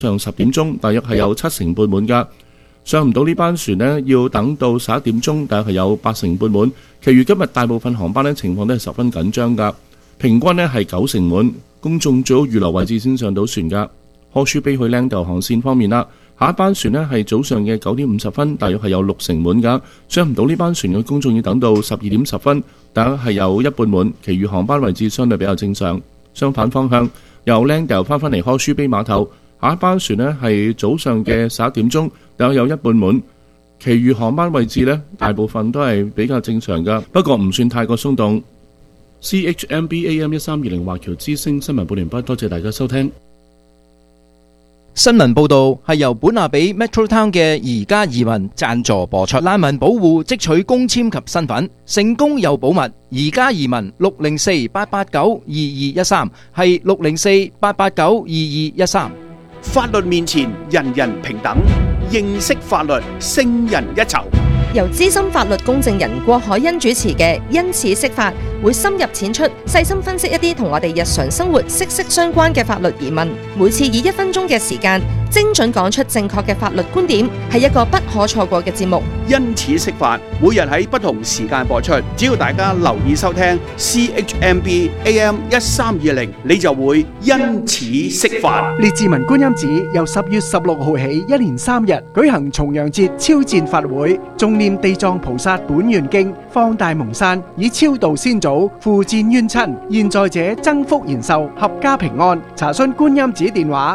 上10點鐘，大約係有7成半滿㗎。上唔到呢班船呢，要等到11點鐘，大約係有8成半滿。其餘今日大部分航班呢，情況都係十分緊張㗎，平均呢係9成滿。公眾最好預留位置先上到船㗎。柯舒比去靚豆航線方面啦，下一班船呢係早上嘅9點50分，大約係有6成滿㗎。上唔到呢班船嘅公眾要等到12點10分，大約係有一半滿。其餘航班位置相對比較正常。相反方向，由靚豆翻返嚟柯舒比碼頭，下一班船呢係早上嘅11點鐘，大約有一半滿。其餘航班位置呢，大部分都係比較正常㗎，不過唔算太過鬆動。CHMB AM 1320華僑之聲新聞報完畢，多謝大家收聽。 新聞報導係由本拿比 Metro Town 嘅宜家移民贊助播出。難民保護即取公簽及身份，成功又保密。宜家移民604-889-2213係604-889-2213。 法律面前人人平等，認識法律勝人一籌。 由資深法律公證人郭海欣主持嘅因此釋法，會深入淺出，細心分析一啲同我哋日常生活息息相關嘅法律疑問。每次以1分鐘嘅時間，精準講出正確嘅法律觀點，係一個不可錯過嘅節目。 因此釋法，每日喺不同時間播出，只要大家留意收聽 CHMB AM 1320，你就會因此釋法。 列治文觀音寺由10月16號起1連3日舉行重陽節超薦法會，重念地藏菩薩本願經，放大蒙山，以超度先祖，付戰冤親，現在者增福延壽，合家平安。查詢觀音寺電話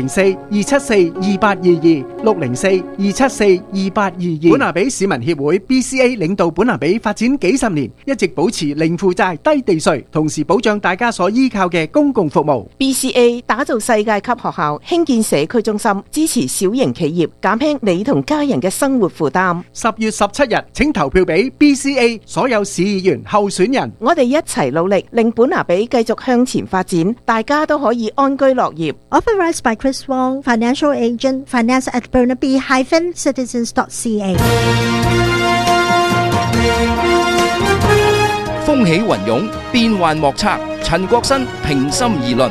604-274-2822，604-274-2822。本拿比市民協會 BCA 領導本拿比發展幾十年，一直保持零負債、低地稅，同時保障大家所依靠嘅公共服務。 BCA 打造世界級學校，興建社區中心，支持小型企業，減輕你同家人嘅生活負擔。 10月17日，請投票俾 BCA 所有市議員候選人。 我哋一齊努力，令本拿比繼續向前發展，大家都可以安居樂業。 Authorized by Chris Wong, Financial Agent, Finance at Burnaby-Citizens.ca。 風起雲湧，變幻莫測。陳國新平心而論。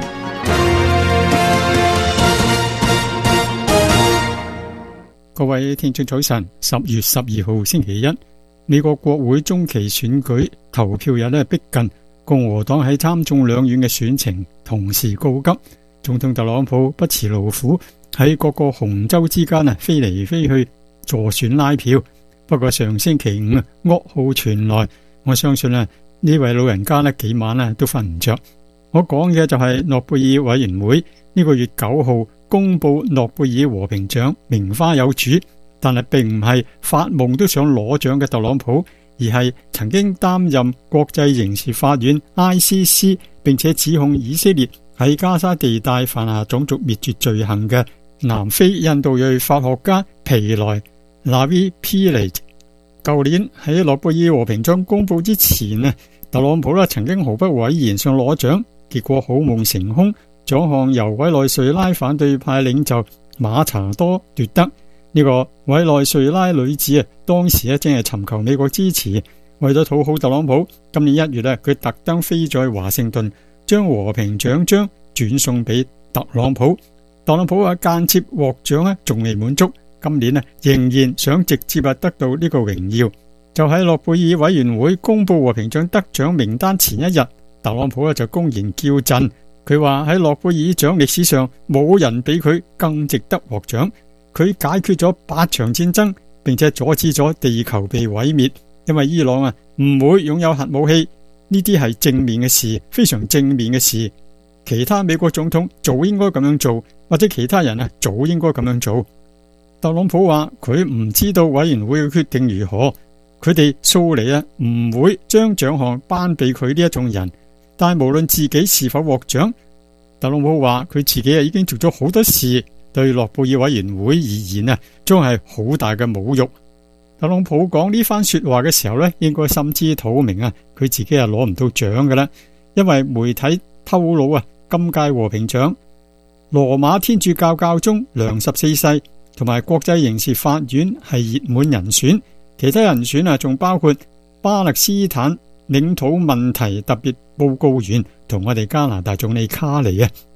各位聽眾早晨，10月12號星期一，美國國會中期選舉投票日逼近，共和黨喺參眾兩院嘅選情同時告急，總統特朗普不辭勞苦喺各個紅州之間飛嚟飛去助選拉票。不過上星期五噩耗傳來，我相信呢位老人家幾晚都瞓唔着。我講嘅就係諾貝爾委員會呢個月9號公布諾貝爾和平獎，名花有主，但係並唔係發夢都想攞獎嘅特朗普，而係曾經擔任國際刑事法院 ICC 並且指控以色列喺加沙地帶犯下種族滅絕罪行嘅南非印度裔法學家皮萊 Navi Pillay。 舊年喺諾貝爾和平獎公布之前特朗普曾經毫不諱言想攞獎，結果好夢成空，獎項由委內瑞拉反對派領袖馬查多奪得。呢個委內瑞拉女子當時正係尋求美國支持，為咗討好特朗普，今年1月佢特登飛咗去華盛頓，將和平獎章轉送俾特朗普。特朗普間接獲獎仲未滿足，今年仍然想直接得到呢個榮耀。就喺諾貝爾委員會公布和平獎得獎名單前一日，特朗普就公然叫陣，佢話喺諾貝爾獎歷史上冇人比佢更值得獲獎。佢解決咗8場戰爭，並且阻止咗地球被毀滅，因為伊朗唔會擁有核武器，呢啲係正面嘅事，非常正面嘅事。其他美國總統早應該咁樣做，或者其他人早應該咁樣做。特朗普話佢唔知道委員會嘅決定如何，佢哋素嚟唔會將獎項頒俾佢呢一種人。但係無論自己是否獲獎，特朗普話佢自己已經做咗好多事，對諾貝爾委員會而言將係好大嘅侮辱。特朗普講呢番說話嘅時候應該心知肚明佢自己攞唔到獎㗎啦，因為媒體透露今屆和平獎羅馬天主教教宗良14世同埋國際刑事法院係熱門人選，其他人選仲包括巴勒斯坦領土問題特別報告員同我哋加拿大總理卡尼。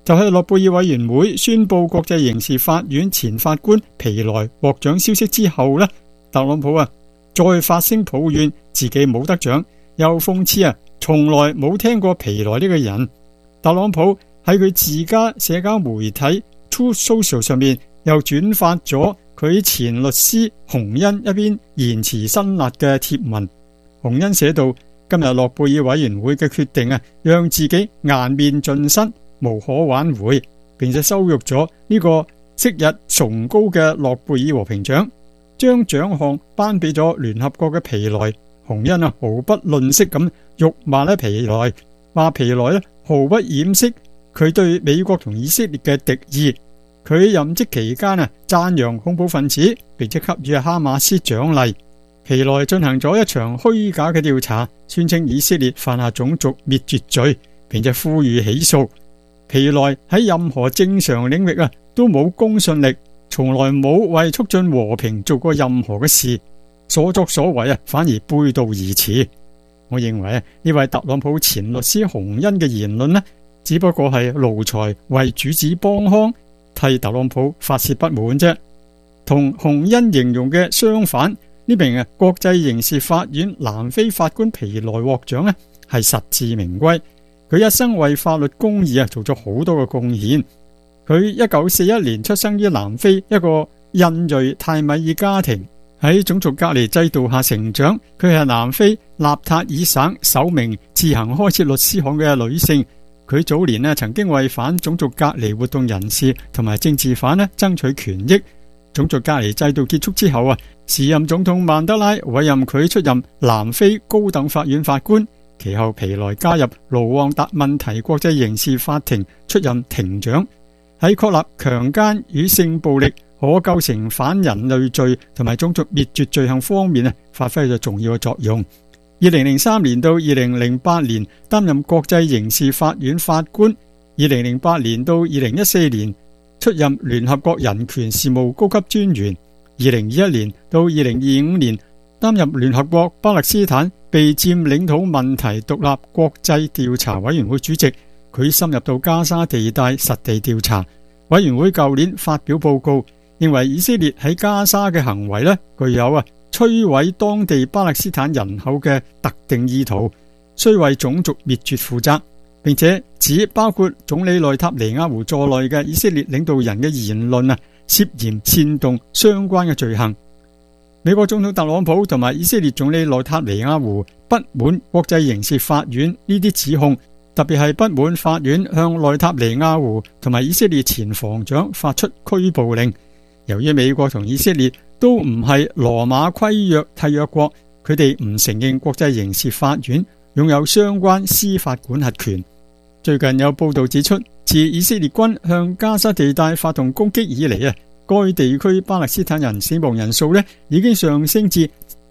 就喺諾貝爾委員會宣布國際刑事法院前法官皮萊獲獎消息之後呢，特朗普再發聲抱怨自己冇得獎，又諷刺從來冇聽過皮萊呢個人。特朗普喺佢自家社交媒體 Truth Social 上面又轉發咗佢前律師洪恩一篇言辭辛辣嘅貼文。洪恩寫道：今日諾貝爾委員會嘅決定讓自己顏面盡失，無可挽回，並且羞辱咗呢個昔日崇高嘅諾貝爾和平獎，將獎項頒俾咗聯合國嘅皮萊。洪恩毫不吝嗇咁辱罵皮萊，話皮萊毫不掩飾佢對美國同以色列嘅敵意。佢任職期間讚揚恐怖分子，並且給予哈馬斯獎勵。皮萊進行咗一場虛假嘅調查，宣稱以色列犯下種族滅絕罪，並且呼籲起訴。皮萊喺任何正常領域都冇公信力，從來冇為促進和平做過任何嘅事，所作所為反而背道而馳。我認為呢位特朗普前律師洪恩嘅言論只不過係奴才為主子幫腔，替特朗普發洩不滿啫。同洪恩形容嘅相反，呢名國際刑事法院南非法官皮萊獲獎係實至名歸。佢一生為法律公義做咗好多嘅貢獻。佢1941年出生於南非一個印裔泰米爾家庭，喺種族隔離制度下成長。佢係南非納塔爾省首名自行開設律師行嘅女性。佢早年曾經為反種族隔離活動人士同埋政治犯爭取權益。種族隔離制度結束之後時任總統曼德拉委任佢出任南非高等法院法官。其後皮萊加入盧旺達問題國際刑事法庭出任庭長，喺確立強姦與性暴力可構成反人類罪同埋種族滅絕罪行方面發揮咗重要嘅作用。2003年到2008年擔任國際刑事法院法官，2008年到2014年出任聯合國人權事務高級專員，2021年到2025年擔任聯合國巴勒斯坦被佔領土問題獨立國際調查委員會主席。佢深入到加沙地帶實地調查。委員會舊年發表報告，認為以色列喺加沙嘅行為具有摧毀當地巴勒斯坦人口嘅特定意圖，須為種族滅絕負責，並且指包括總理內塔尼亞胡在內嘅以色列領導人嘅言論涉嫌煽動相關嘅罪行。美國總統特朗普同埋以色列總理內塔尼亞胡不滿國際刑事法院呢啲指控，特別係不滿法院向內塔尼亞胡同埋以色列前防長發出拘捕令。由於美國同以色列都唔係羅馬規約締約國，佢哋唔承認國際刑事法院擁有相關司法管轄權。最近有報道指出，自以色列軍向加沙地帶發動攻擊以嚟該地區巴勒斯坦人死亡人數已經上升至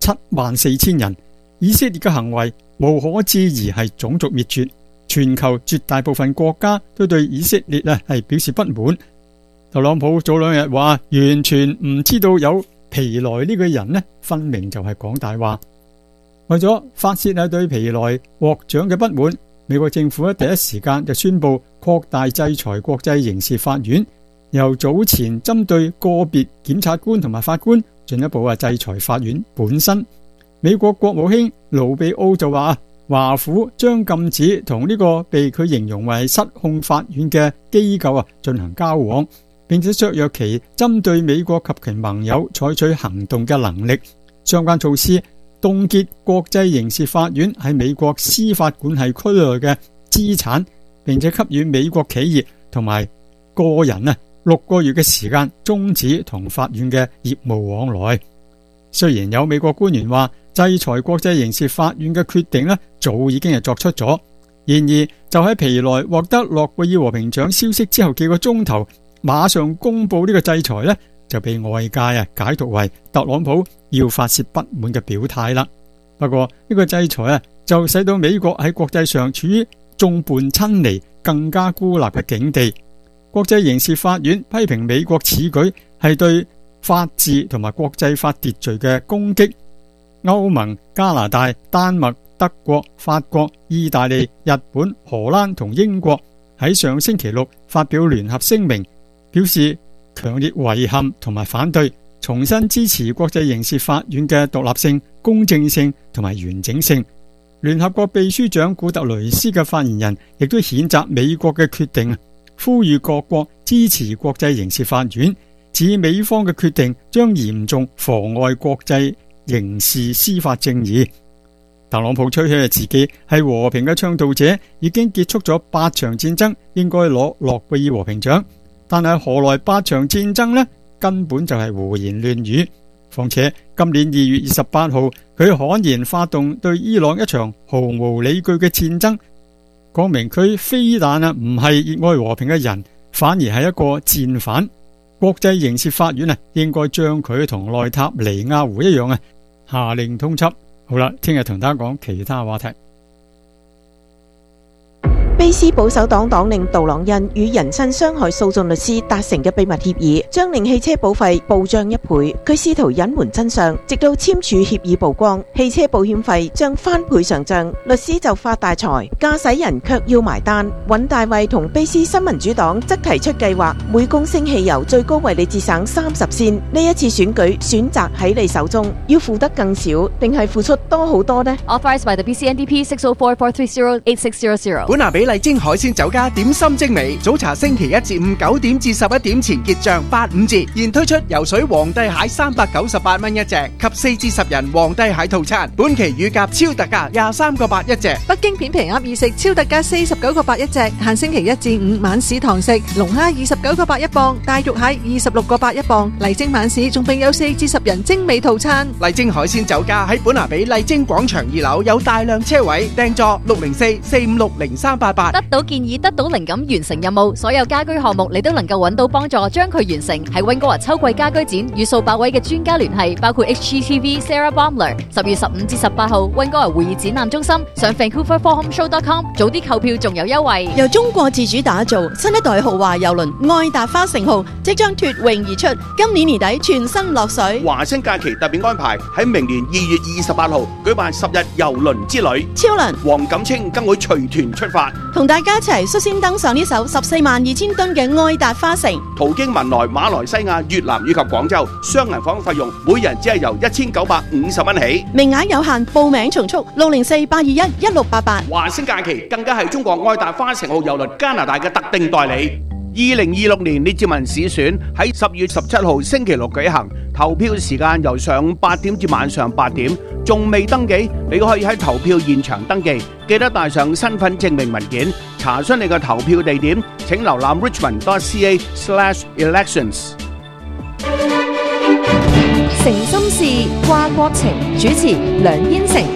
74000人。以色列嘅行為無可置疑係種族滅絕，全球絕大部分國家都對以色列係表示不滿。特朗普早兩日話完全唔知道有皮萊呢個人分明就係講大話。為咗發洩對皮萊獲獎嘅不滿，美國政府第一時間就宣布擴大制裁國際刑事法院，由早前針對個別檢察官同埋法官，進一步制裁法院本身。美國國務卿盧比奧就話華府將禁止同呢個被佢形容為失控法院嘅機構進行交往，並且削弱其針對美國及其盟友採取行動嘅能力。相關措施凍結國際刑事法院喺美國司法管轄區內嘅資產，並且給予美國企業同埋個人6個月嘅時間終止同法院嘅業務往來。雖然有美國官員話制裁國際刑事法院嘅決定早已經係作出咗，然而就喺皮萊獲得諾貝爾和平獎消息之後幾個鐘頭，馬上公布呢個制裁就被外界解讀為特朗普要發洩不滿嘅表態啦。不過呢個制裁就使到美國喺國際上處於眾叛親離、更加孤立嘅境地。國際刑事法院批評美國此舉係對法治同埋國際法秩序嘅攻擊。歐盟、加拿大、丹麥、德國、法國、意大利、日本、荷蘭同英國喺喺上星期六發表聯合聲明，表示強烈遺憾同埋反對，重新支持國際刑事法院嘅獨立性、公正性同埋完整性。聯合國秘書長古特雷斯嘅發言人亦都譴責美國嘅決定，呼籲各國支持國際刑事法院，指美方嘅決定將嚴重妨礙國際刑事司法正義。特朗普吹噓自己係和平嘅倡導者，已經結束咗8場戰爭，應該攞諾貝爾和平獎。但係何來8場戰爭呢？根本就係胡言亂語。況且今年2月28號，佢悍然發動對伊朗一場毫無理據嘅戰爭，講明佢非但唔係熱愛和平嘅人，反而係一個戰犯。國際刑事法院應該將佢同內塔尼亞胡一樣下令通緝。好啦，聽日同大家講其他話題。 卑斯保守黨黨領杜朗恩與人身傷害訴訟律師達成嘅秘密協議，將令汽車保費暴漲1倍。佢試圖隱瞞真相，直到簽署協議曝光，汽車保險費將翻倍上漲，律師就發大財，駕駛人卻要埋單。尹大衛同卑斯新民主黨則提出計劃，每公升汽油最高為你節省30仙。呢一次選舉選擇喺你手中，要付得更少，定係付出多好多呢？ Authorized by the BCNDP 604-430-8600。 本拿比麗晶海鮮酒家點心精美，早茶星期1至5 9點至11點前結賬85折，現推出游水皇帝蟹398蚊一隻及4至10人皇帝蟹套餐，本期乳鴿超特價23個8一隻， 北京片皮鴨意食超特價49個8一隻，限星期1至5晚市堂食，龍蝦29個8一磅，大肉蟹26個8一磅，麗晶晚市仲並有4至10人精美套餐。 麗晶海鮮酒家喺本拿比麗晶廣場2樓有大量車位，訂座604-456-0388。 得到建議，得到靈感，完成任務，所有家居項目你都能夠揾到幫助，將佢完成。喺溫哥華秋季家居展與數百位嘅專家聯繫，包括 HGTV Sarah Baumler。10月15至18號溫哥華會議展覽中心，上 VancouverForHomeShow.com 早啲購票仲有優惠。 由中國自主打造新一代豪華郵輪愛達花城號即將脫穎而出，今年年底全身落水。 華星假期特別安排喺明年2月28號舉辦10日郵輪之旅， 超能黃錦清更會隨團出發， 同大家一齊率先登上呢艘142000噸嘅愛達花城， 途經文萊、馬來西亞、越南以及廣州，雙人房費用每人只係由1950蚊起， 名額有限，報名從速604-821-1688。 華星假期更加係中國愛達花城號郵輪加拿大嘅特定代理。2026年列治文市選喺10月17號星期六舉行，投票時間由上午8點至晚上8點。仲未登記，你可以喺投票現場登記，記得帶上身份證明文件。查詢你嘅投票地點，請瀏覽 richmond.ca/elections。 誠心事，掛國情，主持梁燕成。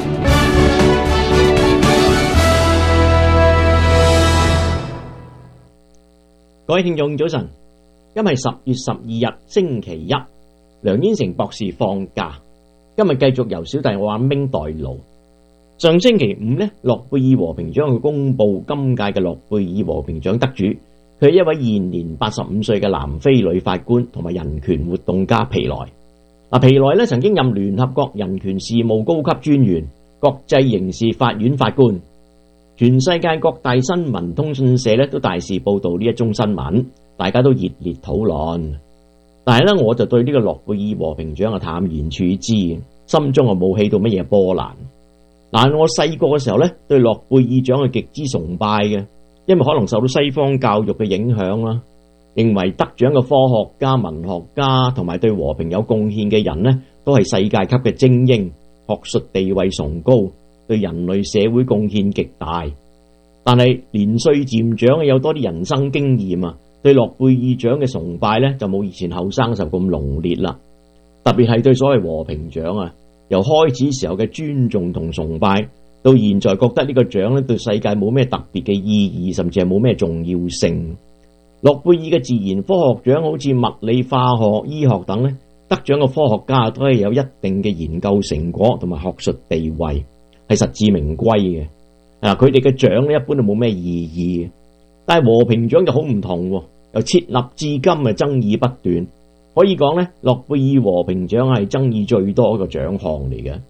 各位聽眾早晨，今日係10月12日星期一，梁燕成博士放假，今日繼續由小弟我阿明代勞。上星期五呢，諾貝爾和平獎佢公布今屆嘅諾貝爾和平獎得主，佢係一位現年85歲嘅南非女法官同埋人權活動家皮萊。皮萊呢曾經任聯合國人權事務高級專員、國際刑事法院法官。全世界各大新聞通訊社咧都大肆報道呢一宗新聞，大家都熱烈討論。但係咧，我就對呢個諾貝爾和平獎淡然處之，心中冇起到乜嘢波瀾。嗱，我細個嘅時候咧，對諾貝爾獎係極之崇拜嘅，因為可能受到西方教育嘅影響啦，認為得獎嘅科學家、文學家同埋對和平有貢獻嘅人呢，都係世界級嘅精英，學術地位崇高，對人類社會貢獻極大。但係年歲漸長，有多啲人生經驗啊，對諾貝爾獎嘅崇拜呢，就冇以前後生時候咁濃烈啦。特別係對所謂和平獎啊，由開始時候嘅尊重同崇拜，到現在覺得呢個獎呢對世界冇咩特別嘅意義，甚至係冇咩重要性。諾貝爾嘅自然科學獎好似物理、化學、醫學等呢，得獎嘅科學家都係有一定嘅研究成果同埋學術地位，係實至名歸嘅。佢哋嘅獎咧一般都冇咩意義，但係和平獎就好唔同，由設立至今嘅爭議不斷，可以講咧諾貝爾和平獎係爭議最多一個獎項嚟嘅。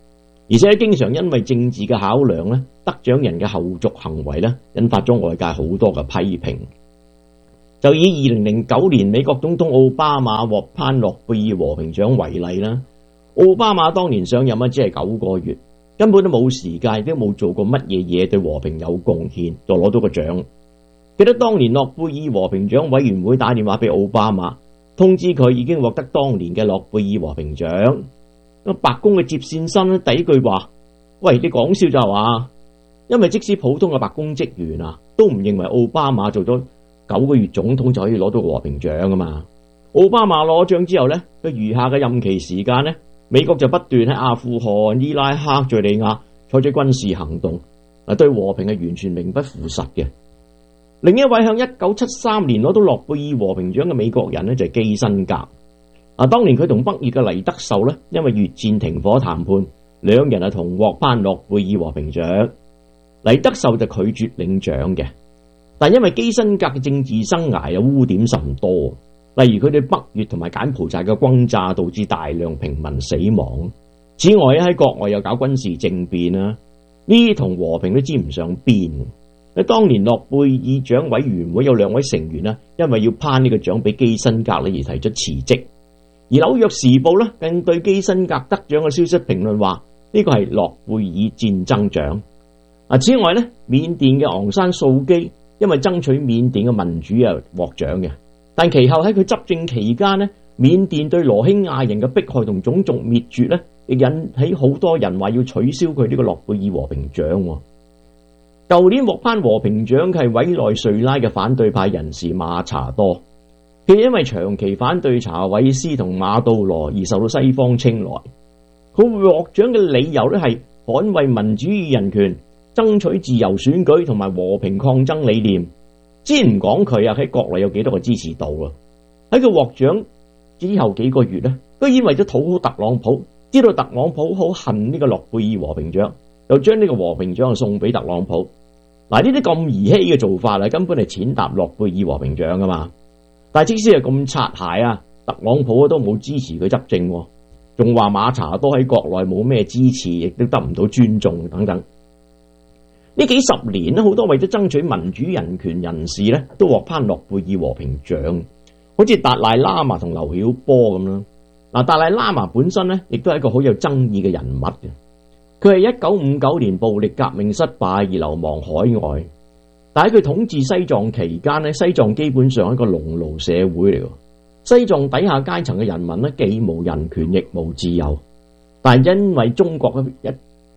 而且經常因為政治嘅考量咧，得獎人嘅後續行為咧，引發咗外界好多嘅批評。就以2009年美國總統奧巴馬獲頒諾貝爾和平獎為例啦，奧巴馬當年上任只係9個月，根本都冇時間，都冇做過乜嘢嘢對和平有貢獻，就攞到個獎。記得當年諾貝爾和平獎委員會打電話俾奧巴馬，通知佢已經獲得當年嘅諾貝爾和平獎。白宮嘅接線生咧，第一句話：喂，你講笑就係話，因為即使普通嘅白宮職員啊，都唔認為奧巴馬做咗9個月總統就可以攞到和平獎㗎嘛。奧巴馬攞獎之後呢，佢餘下嘅任期時間呢，美國就不斷喺阿富汗、伊拉克、敘利亞採取軍事行動，對和平係完全名不符實嘅。另一位向1973年攞到諾貝爾和平獎嘅美國人呢，就係基辛格。當年佢同北越嘅黎德秀呢，因為越戰停火談判，兩人同獲頒諾貝爾和平獎。黎德秀就拒絕領獎嘅，但因為基辛格嘅政治生涯有污點甚多，例如佢對北越同埋柬埔寨嘅轟炸導致大量平民死亡。此外喺國外又搞軍事政變啦，呢啲同和平都沾唔上邊。喺當年諾貝爾獎委員會有2位成員啦，因為要頒呢個獎俾基辛格咧而提出辭職。而紐約時報咧更對基辛格得獎嘅消息評論話呢個係諾貝爾戰爭獎。此外咧，緬甸嘅昂山素基因為爭取緬甸嘅民主而獲獎嘅，但其後喺佢執政期間咧，緬甸對羅興亞人嘅迫害同種族滅絕咧，亦引起好多人話要取消佢呢個諾貝爾和平獎。舊年獲頒和平獎係委內瑞拉嘅反對派人士馬查多。佢因為長期反對查韋斯同馬杜羅而受到西方青睞。佢獲獎嘅理由咧係捍衛民主與人權、爭取自由選舉同埋和平抗爭理念。先唔講佢喺國內有幾多個支持度啦。喺佢獲獎之後幾個月咧，居然為咗討好特朗普，知道特朗普好恨呢個諾貝爾和平獎，又將呢個和平獎送俾特朗普。嗱，呢啲咁兒戲嘅做法根本係踐踏諾貝爾和平獎噶嘛。但係即使係咁擦鞋啊，特朗普都冇支持佢執政，仲話馬查多喺國內冇咩支持，亦都得唔到尊重等等。呢幾十年咧，好多為咗爭取民主人權人士咧，都獲頒諾貝爾和平獎，好似達賴喇嘛同劉曉波咁啦。嗱，達賴喇嘛本身咧，亦都係一個好有爭議嘅人物嘅。佢係1959年暴力革命失敗而流亡海外。但喺佢統治西藏期間咧，西藏基本上係一個農奴社會嚟嘅。西藏底下階層嘅人民咧，既無人權亦無自由。但係因為中國嘅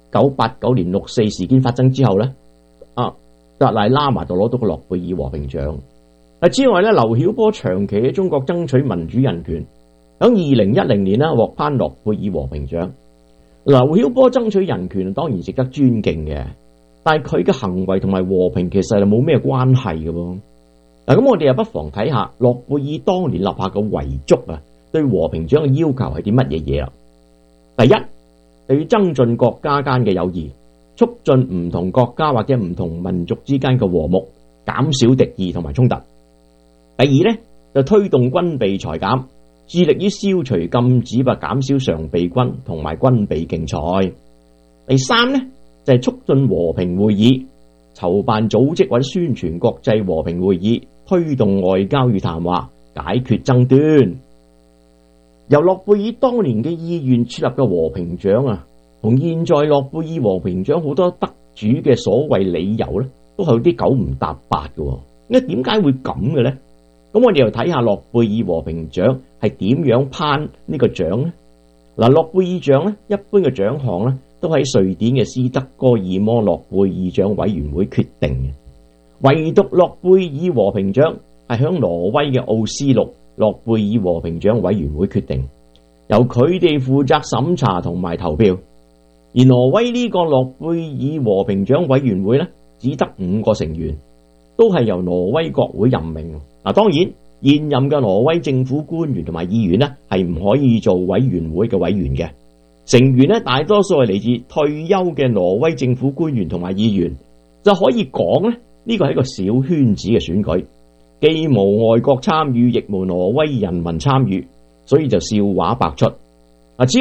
1989年64事件發生之後咧，達賴喇嘛就攞到個諾貝爾和平獎。之外咧，劉曉波長期喺中國爭取民主人權，喺2010年咧獲頒諾貝爾和平獎。劉曉波爭取人權當然值得尊敬嘅。但係佢嘅行為同埋和平其實係冇咩關係嘅喎。嗱，咁我哋又不妨睇下諾貝爾當年立下嘅遺囑啊，對和平獎嘅要求係啲乜嘢嘢啦？第一，就要增進國家間嘅友誼，促進唔同國家或者唔同民族之間嘅和睦，減少敵意同埋衝突。第二呢，就推動軍備裁減，致力於消除禁止或減少常備軍同埋軍備競賽。第三呢，就係促進和平會議，籌辦組織或者宣傳國際和平會議，推動外交與談話，解決爭端。由諾貝爾當年嘅意願設立嘅和平獎啊，同現在諾貝爾和平獎好多得主嘅所謂理由咧，都係有啲9唔搭八嘅。咁點解會咁嘅咧？咁我哋又睇下諾貝爾和平獎係點樣頒呢個獎咧？嗱，諾貝爾獎咧，一般嘅獎項咧，都喺瑞典嘅斯德哥爾摩諾貝爾獎委員會決定嘅，唯獨諾貝爾和平獎係響挪威嘅奧斯陸諾貝爾和平獎委員會決定，由佢哋負責審查同埋投票。而挪威呢個諾貝爾和平獎委員會呢，只得5個成員，都係由挪威國會任命。嗱，當然現任嘅挪威政府官員同埋議員呢，係唔可以做委員會嘅委員嘅。成員咧，大多數係嚟自退休嘅挪威政府官員同埋議員，就可以講咧，呢個係一個小圈子嘅選舉，既無外國參與，亦無挪威人民參與，所以就笑話百出。此外咧，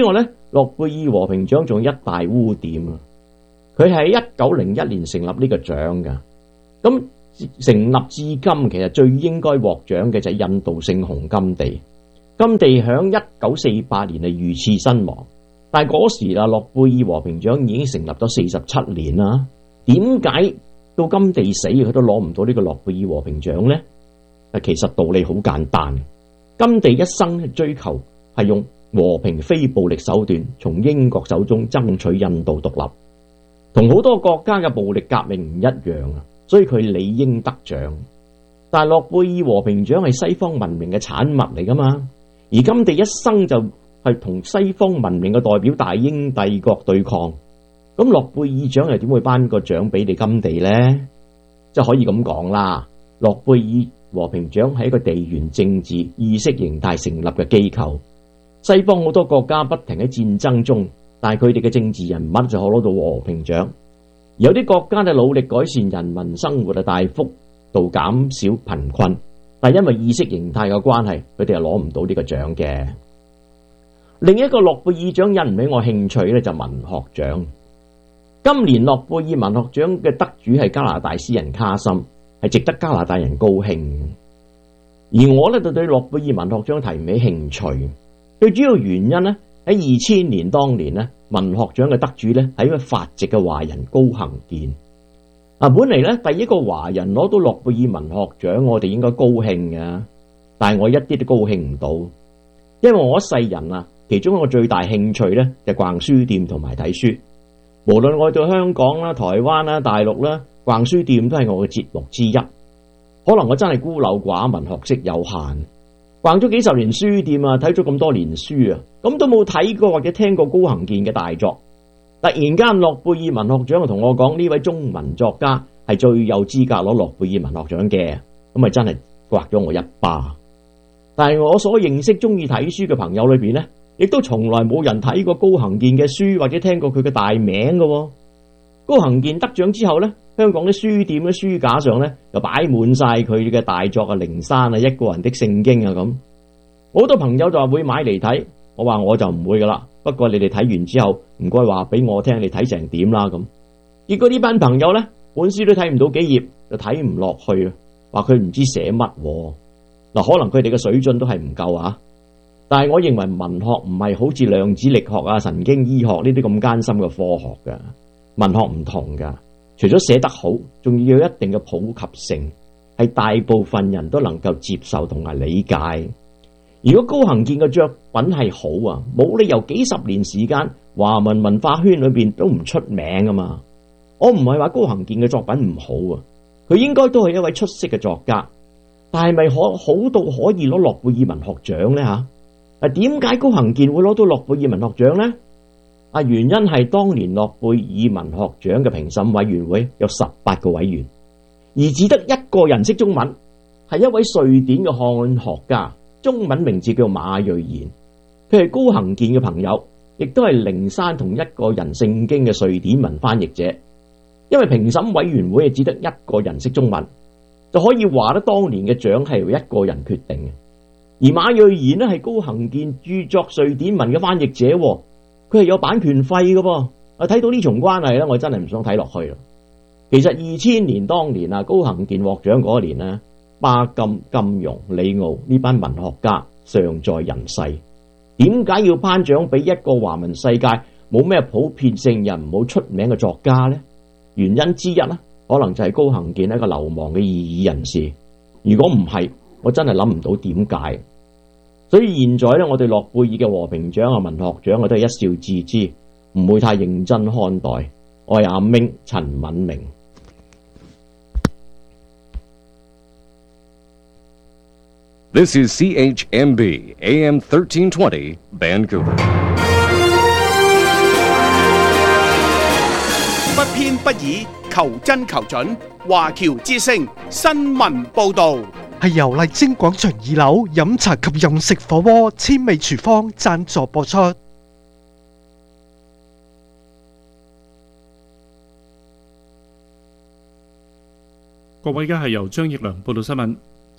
諾貝爾和平獎仲有一大污點啊！佢係喺1901年成立呢個獎㗎。咁成立至今，其實最應該獲獎嘅就係印度聖雄甘地。甘地響1948年係遇刺身亡，但係嗰時啊，諾貝爾和平獎已經成立咗47年啦。點解到甘地死佢都攞唔到呢個諾貝爾和平獎呢？其實道理好簡單，甘地一生追求係用和平非暴力手段從英國手中爭取印度獨立，同好多國家嘅暴力革命唔一樣啊，所以佢理應得獎。但係諾貝爾和平獎係西方文明嘅產物嚟噶嘛，而甘地一生就係同西方文明嘅代表大英帝國對抗，咁諾貝爾獎又點會頒個獎俾你甘地呢？即係可以咁講啦，諾貝爾和平獎係一個地緣政治意識形態成立嘅機構。西方好多國家不停喺戰爭中，但係佢哋嘅政治人物就可攞到和平獎。有啲國家嘅努力改善人民生活，大幅度減少貧困，但係因為意識形態嘅關係，佢哋係攞唔到呢個獎嘅。另一個諾貝爾獎引唔起我興趣咧，就文學獎。今年諾貝爾文學獎嘅得主係加拿大詩人卡森，係值得加拿大人高興。而我咧就對諾貝爾文學獎提唔起興趣，最主要原因咧喺2000年當年咧，文學獎嘅得主咧係一位法籍嘅華人高行健。本嚟咧第一個華人攞到諾貝爾文學獎，我哋應該高興嘅，但係我一啲都高興唔到，因為我一世人啊，其中一個最大興趣咧就逛書店同埋睇書。無論我到香港啦、台灣啦、大陸啦，逛書店都係我嘅節目之一。可能我真係孤陋寡聞，學識有限，逛咗幾十年書店啊，睇咗咁多年書啊，咁都冇睇過或者聽過高行健嘅大作。突然間諾貝爾文學獎就同我講，呢位中文作家係最有資格攞諾貝爾文學獎嘅，咁咪真係刮咗我一巴。但係我所認識中意睇書嘅朋友裏邊呢，亦都從來冇人睇過高行健嘅書或者聽過佢嘅大名嘅。高行健得獎之後呢，香港啲書店嘅書架上呢，就擺滿晒佢嘅大作啊，靈山啊，一個人的聖經啊咁。好多朋友就話會買嚟睇，我話我就唔會噶啦。不過你哋睇完之後，唔該話俾我聽，你睇成點啦咁。結果呢班朋友呢，本書都睇唔到幾頁，就睇唔落去啊，話佢唔知寫乜。嗱，可能佢哋嘅水準都係唔夠啊。但係我認為文學唔係好似量子力學啊、神經醫學呢啲咁艱深嘅科學噶，文學唔同噶。除咗寫得好，仲要有一定嘅普及性，係大部分人都能夠接受同埋理解。如果高行健嘅作品係好啊，冇理由幾十年時間華文文化圈裏邊都唔出名啊嘛。我唔係話高行健嘅作品唔好啊，佢應該都係一位出色嘅作家，但係咪好到可以攞諾貝爾文學獎呢？吓？點解高行健會攞到諾貝爾文學獎呢？原因係當年諾貝爾文學獎嘅評審委員會有18個委員，而只得一個人識中文，係一位瑞典嘅漢學家，中文名字叫馬瑞賢。佢係高行健嘅朋友，亦都係靈山同一個人聖經嘅瑞典文翻譯者。因為評審委員會只得一個人識中文，就可以話得當年嘅獎係由一個人決定嘅。而馬瑞賢呢係高行健著作瑞典文嘅翻譯者，佢係有版權費嘅噃。睇到呢重關係咧，我真係唔想睇落去啦。其實2000年當年啊，高行健獲獎嗰年呢，巴金、金庸、李敖呢班文學家尚在人世，點解要頒獎俾一個華文世界冇咩普遍性又唔好出名嘅作家呢？原因之一呢，可能就係高行健係一個流亡嘅異議人士。如果唔係，我真係諗唔到點解。所以現在咧，我對諾貝爾嘅和平獎啊、文學獎啊，都係一笑置之，唔會太認真看待。我係阿明陳敏明。 This is CHMB AM 1320 Vancouver。 不偏不倚，求真求準。華僑之聲新聞報導。 係由麗晶廣場2樓飲茶及用食火鍋千味廚房贊助播出。 各位，而家係由張奕良報道新聞。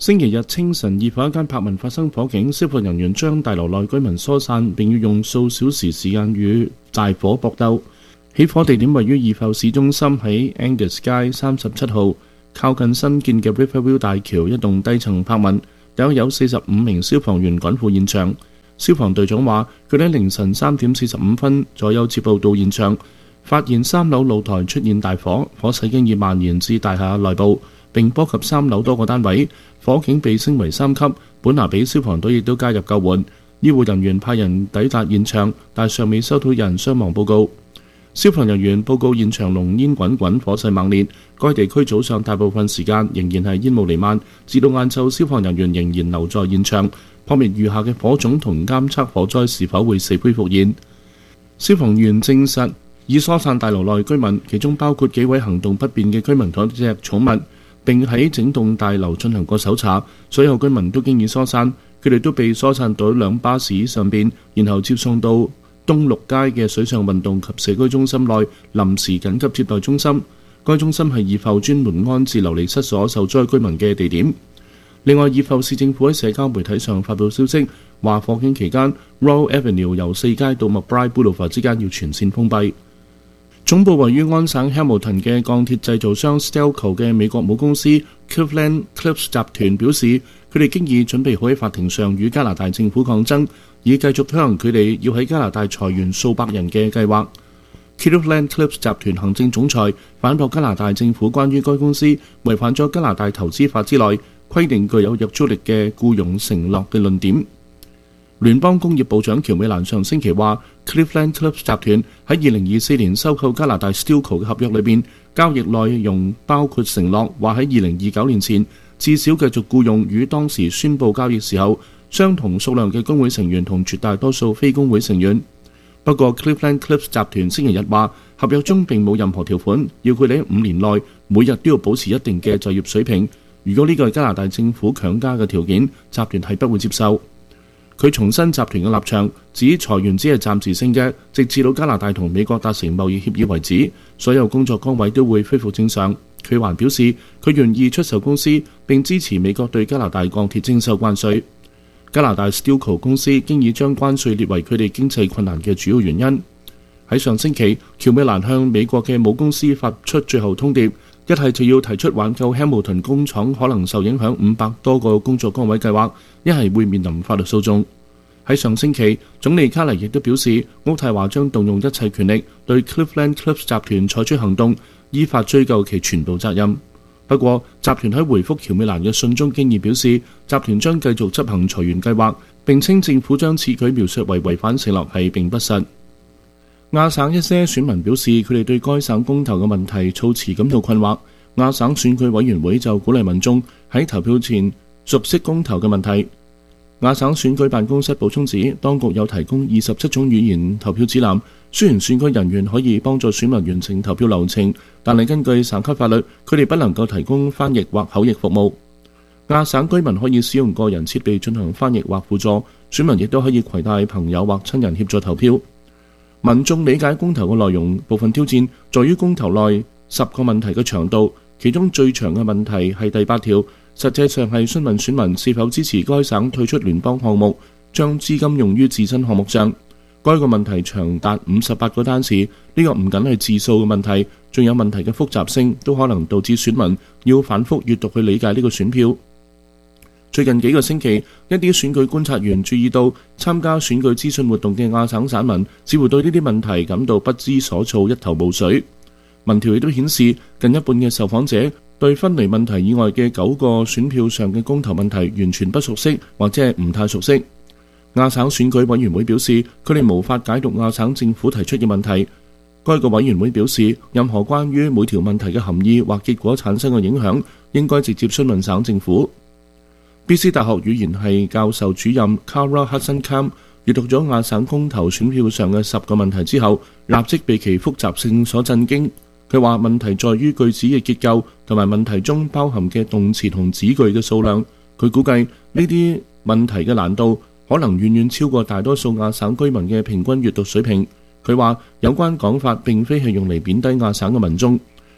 星期日清晨，二房一間柏文發生火警，消防人員將大樓內居民疏散，並要用數小時時間與大火搏鬥。起火地點位於二埠市中心，喺 Angus 街37號，靠近新建嘅 Riverview 大橋一棟低層柏文，有45名消防員趕赴現場。消防隊長話，佢哋喺凌晨3點45分左右接報到現場，發現3樓露台出現大火，火勢經已蔓延至大廈內部，並波及3樓多個單位，火警被升為3級。本拿比消防隊亦都加入救援，醫護人員派人抵達現場，但尚未收到有人傷亡報告。消防人員報告現場濃煙滾滾，火勢猛烈。該地區早上大部分時間仍然係煙霧瀰漫，至到晏晝，消防人員仍然留在現場，撲滅餘下嘅火種同監測火災是否會死灰復燃。消防員證實已疏散大樓內居民，其中包括幾位行動不便嘅居民同一隻寵物，並喺整棟大樓進行過搜查。所有居民都經已疏散，佢哋都被疏散到兩巴士上邊，然後接送到東六街嘅水上運動及社區中心內臨時緊急接待中心。該中心係二埠專門安置流離失所受災居民嘅地點。另外，二埠市政府喺社交媒體上發布消息，話火警期間 Royal Avenue 由4街到 McBride Boulevard 之間要全線封閉。總部位於安省 Hamilton 嘅鋼鐵製造商 Stelco 嘅美國母公司 Cleveland-Cliffs 集團表示，佢哋經已準備好喺法庭上與加拿大政府抗爭，以繼續推行佢哋要喺加拿大裁員數百人嘅計劃。Cleveland-Cliffs 集團行政總裁反駁加拿大政府關於該公司違反咗加拿大投資法之內規定具有約束力嘅僱傭承諾嘅論點。聯邦工業部長喬美蘭上星期話 ，Cleveland-Cliffs 集團喺2024年收購加拿大 Stelco 嘅合約裏邊，交易內容包括承諾話喺2029年前至少繼續僱用與當時宣佈交易時候相同數量嘅工會成員同絕大多數非工會成員。不過 Cleveland-Cliffs 集團星期日話，合約中並冇任何條款要佢哋喺5年內每日都要保持一定嘅就業水平。如果呢個係加拿大政府強加嘅條件，集團係不會接受。佢重申集團嘅立場，指裁員只係暫時性嘅，直至到加拿大同美國達成貿易協議為止，所有工作崗位都會恢復正常。佢還表示，佢願意出售公司並支持美國對加拿大鋼鐵徵收關稅。加拿大 Stelco 公司經已將關稅列為佢哋經濟困難嘅主要原因。喺上星期，喬美蘭向美國嘅母公司發出最後通牒，一係就要提出挽救 Hamilton 工廠可能受影響500多個工作崗位計劃，一係會面臨法律訴訟。喺上星期，總理卡尼亦都表示，渥太華將動用一切權力對 Cleveland-Cliffs 集團採取行動，依法追究其全部責任。不過，集團喺回覆喬美蘭嘅信中經已表示，集團將繼續執行裁員計劃，並稱政府將此舉描述為違反承諾係並不實。亞省一些選民表示，佢哋對該省公投嘅問題措辭感到困惑。亞省選舉委員會就鼓勵民眾喺投票前熟悉公投嘅問題。亞省選舉辦公室補充指，當局有提供27種語言投票指南，雖然選舉人員可以幫助選民完成投票流程，但係根據省級法律，佢哋不能夠提供翻譯或口譯服務。亞省居民可以使用個人設備進行翻譯或輔助，選民亦都可以攜帶朋友或親人協助投票。民眾理解公投嘅內容，部分挑戰在於公投內10個問題嘅長度，其中最長嘅問題係第8條。實際上係詢問選民是否支持該省退出聯邦項目，將資金用於自身項目上。該個問題長達58個單詞，呢個唔僅係字數嘅問題，仲有問題嘅複雜性，都可能導致選民要反覆閱讀去理解呢個選票。最近幾個星期，一啲選舉觀察員注意到，參加選舉資訊活動嘅亞省省民似乎對呢啲問題感到不知所措，一頭霧水。民調亦都顯示，近一半嘅受訪者對分離問題以外嘅9個選票上嘅公投問題完全不熟悉，或者係唔太熟悉。亞省選舉委員會表示，佢哋無法解讀亞省政府提出嘅問題。該個委員會表示，任何關於每條問題嘅含義或結果產生嘅影響，應該直接詢問省政府。BC 大學語言系教授主任 Kara Hudson-Kam 閱讀咗亞省公投選票上嘅10個問題之後，立即被其複雜性所震驚。佢話問題在於句子嘅結構同埋問題中包含嘅動詞同子句嘅數量。佢估計呢啲問題嘅難度可能遠遠超過大多數亞省居民嘅平均閱讀水平。佢話有關講法並非係用嚟貶低亞省嘅民眾。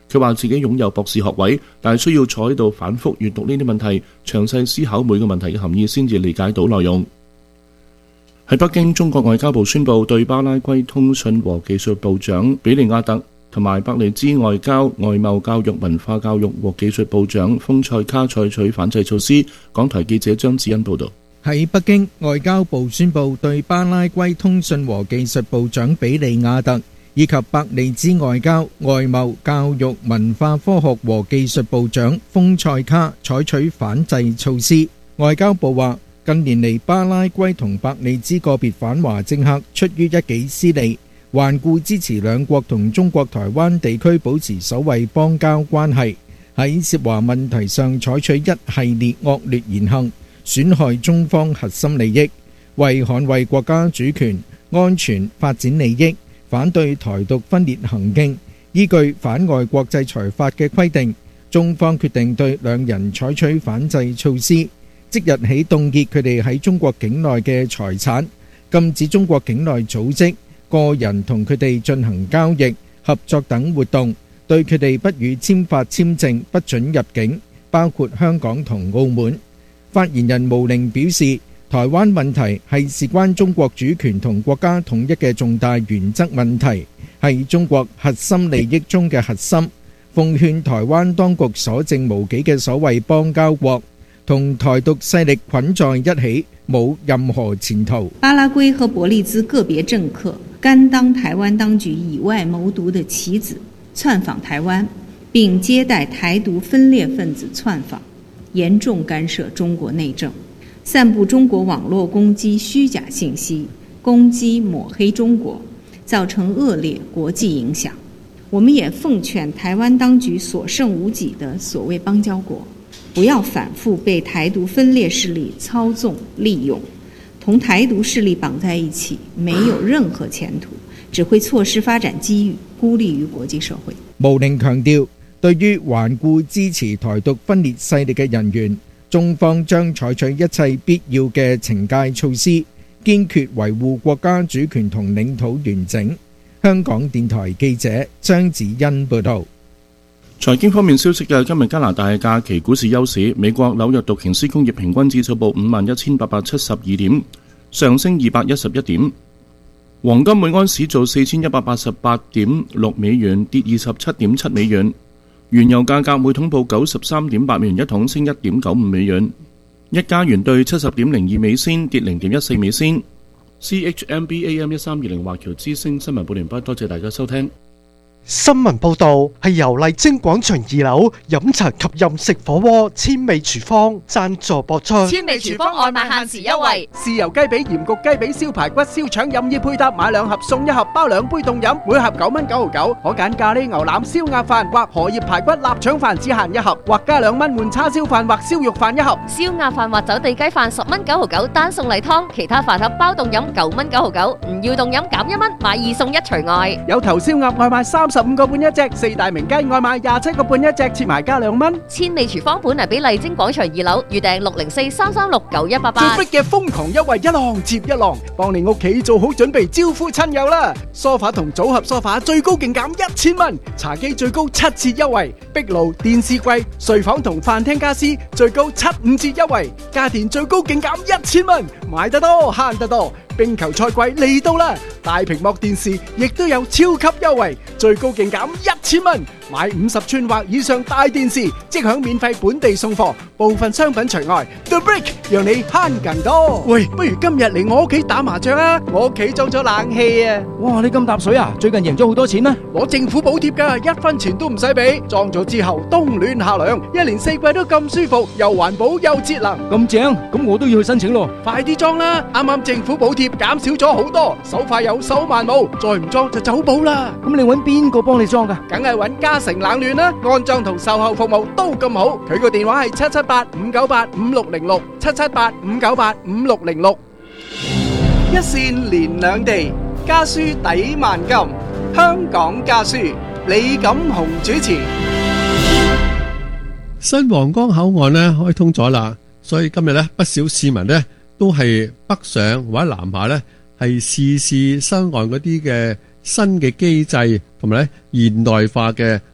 佢話自己擁有博士學位，但係需要坐喺度反覆閱讀呢啲問題，詳細思考每個問題嘅含義，先至理解到內容。喺北京，中國外交部宣布對巴拉圭通訊和技術部長比利亞特同埋伯利茲外交、外貿、教育、文化教育和技術部長豐塞卡採取反制措施。港台記者張子欣報導。 喺北京，外交部宣布對巴拉圭通訊和技術部長比利亞特以及伯利茲外交、外貿、教育、文化科學和技術部長豐塞卡採取反制措施。外交部話，近年嚟巴拉圭同伯利茲個別反華政客出於一己私利，頑固支持兩國同中國台灣地區保持所謂邦交關係，喺涉華問題上採取一系列惡劣言行，損害中方核心利益，為捍衛國家主權、安全、發展利益，反對台獨分裂行徑，依據反外國制裁法嘅規定，中方決定對兩人採取反制措施，即日起凍結佢哋喺中國境內嘅財產，禁止中國境內組織、個人同佢哋進行交易、合作等活動，對佢哋不予簽發簽證，不准入境，包括香港同澳門。發言人毛寧表示，台灣問題係事關中國主權同國家統一嘅重大原則問題，係中國核心利益中嘅核心，奉勸台灣當局所剩無幾嘅所謂邦交國同台獨勢力捆在一起，冇任何前途。 巴拉圭和伯利茲個別政客甘當台灣當局以外謀獨的棋子，竄訪台灣，並接待台獨分裂分子竄訪，嚴重干涉中國內政，散布中國網絡攻擊虛假信息，攻擊抹黑中國，造成惡劣國際影響。我們也奉勸台灣當局所剩無幾的所謂邦交國，不要反覆被台獨分裂勢力操縱利用，同台獨勢力綁在一起，沒有任何前途，只會錯失發展機遇，孤立於國際社會。 毛寧強調，對於頑固支持台獨分裂勢力嘅人員，中方將採取一切必要嘅懲戒措施，堅決維護國家主權同領土完整。香港電台記者張子欣報道。 財經方面消息嘅，今日加拿大假期股市休市，美國紐約道瓊斯工業平均指數報51,872點，上升211點。黃金每盎司做4188.6美元，跌27.7美元。原油價格每桶報93.8美元一桶，升1.95美元。一加元兌70.02美仙，跌0.14美仙。CHMB AM1320 華僑之聲新聞報完畢，多謝大家收聽。 新聞報導係由麗晶廣場2樓飲茶及飲食火鍋千味廚房贊助播出。 千味廚房外賣限時優惠， 豉油雞髀、鹽焗雞髀、燒排骨、燒腸任意配搭，買2盒送1盒，包2杯凍飲，每盒9蚊9毫9。可揀咖喱牛腩、燒鴨飯或荷葉排骨、臘腸飯只限1盒，或加2蚊換叉燒飯或燒肉飯1盒。 燒鴨飯或走地雞飯10蚊9毫9，單送例湯，其他飯盒包凍飲9蚊9毫9，唔要凍飲減1蚊，買2送1除外。 有頭燒鴨外賣35個半一隻，4大名雞外賣27個半一隻，切埋加2蚊。 千味廚房本嚟俾麗晶廣場2樓，預訂604-336-9188。 最逼嘅瘋狂優惠一浪接一浪，幫你屋企做好準備招呼親友啦！梳化同組合梳化最高勁減1000蚊，茶几最高7折優惠，壁爐、電視櫃、睡房同飯廳家私最高75折優惠，家電最高勁減1000蚊，買得多慳得多。冰球賽季嚟到啦，大屏幕電視亦都有超級優惠，最高勁減1000蚊，買50寸或以上大電視即享免費本地送貨，部分商品除外。The Brick 讓你慳更多。喂，不如今日嚟我屋企打麻雀啊！我屋企裝咗冷氣啊！ 哇，你咁搭水啊？最近贏咗好多錢咩？ 攞政府補貼㗎，1分錢都唔使俾。裝咗之後冬暖夏涼，1年4季都咁舒服，又環保又節能。 咁正，咁我都要去申請咯。 快啲裝啦！啱啱政府補貼減少咗好多，手快有手慢冇，再唔裝就走寶啦。 咁你揾邊個幫你裝㗎？ 梗係揾嘉誠冷暖啦，安裝同售後服務都咁好。佢個電話係778-598-5606 778-598-5606。一線連兩地，家書抵萬金。香港家書，李錦雄主持。 新皇崗口岸呢開通咗啦，所以今日呢不少市民呢都係北上或者南下呢係試新岸嗰啲嘅新嘅機制同埋咧現代化嘅